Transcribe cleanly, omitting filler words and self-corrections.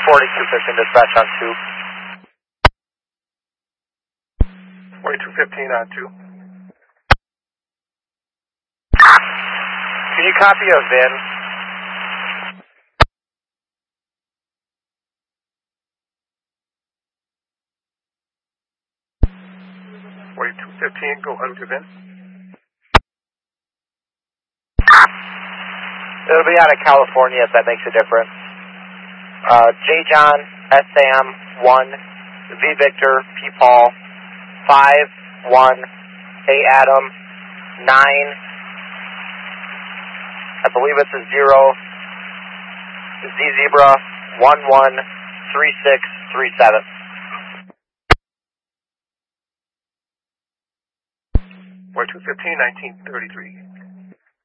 4215 dispatch on 2. 4215 on 2. Can you copy a VIN? Go ahead with your VIN. It'll be out of California if that makes a difference. J. John, SM 1, V. Victor, P. Paul, 5, 1, A. Adam, 9, I believe it's a 0, Z. Zebra, 1, 1, 3, 6, 3, 7. 4215 1933.